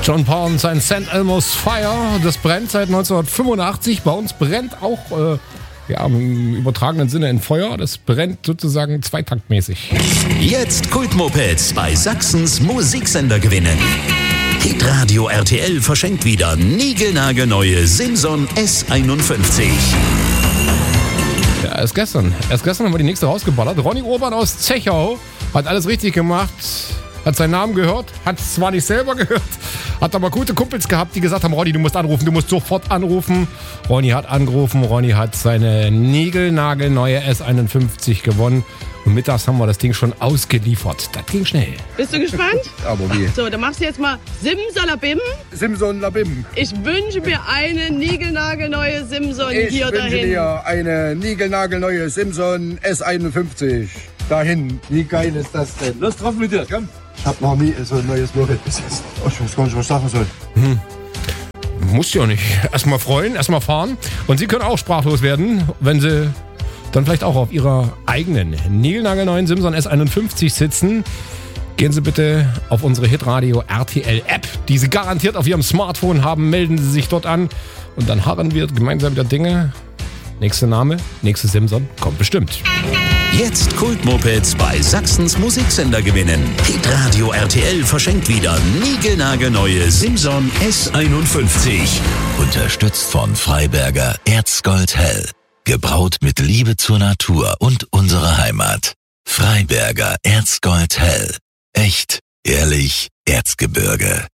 John Paul und sein St. Elmo's Fire. Das brennt seit 1985. Bei uns brennt auch im übertragenen Sinne ein Feuer. Das brennt sozusagen zweitaktmäßig. Jetzt Kultmopeds bei Sachsens Musiksender gewinnen. Hitradio RTL verschenkt wieder niegelnagelneue Simson S51. Ja, erst gestern haben wir die nächste rausgeballert. Ronny Urban aus Zechau hat alles richtig gemacht. Hat seinen Namen gehört, hat es zwar nicht selber gehört, hat aber gute Kumpels gehabt, die gesagt haben, Ronny, du musst anrufen, du musst sofort anrufen. Ronny hat angerufen, Ronny hat seine niegelnagelneue S51 gewonnen. Und mittags haben wir das Ding schon ausgeliefert. Das ging schnell. Bist du gespannt? Aber wie? So, dann machst du jetzt mal Simsalabim. Simson-Labim. Ich wünsche mir eine niegelnagelneue Simson hier dahin. Ich wünsche dir eine niegelnagelneue Simson S51. Dahin. Wie geil ist das denn? Los drauf mit dir, komm. Ich hab noch nie so ein neues Moped bis jetzt. Ich weiß gar nicht, was ich sagen soll. Muss ja nicht. Erstmal freuen, erstmal fahren. Und Sie können auch sprachlos werden, wenn Sie dann vielleicht auch auf Ihrer eigenen niegelnagelneuen Simson S51 sitzen. Gehen Sie bitte auf unsere Hitradio RTL App, die Sie garantiert auf Ihrem Smartphone haben. Melden Sie sich dort an und dann harren wir gemeinsam wieder Dinge. Nächster Name, nächste Simson kommt bestimmt. Jetzt Kultmopeds bei Sachsens Musiksender gewinnen. Hitradio RTL verschenkt wieder niegelnagelneue Simson S51. Unterstützt von Freiberger Erzgold Hell. Gebraut mit Liebe zur Natur und unserer Heimat. Freiberger Erzgold Hell. Echt, ehrlich, Erzgebirge.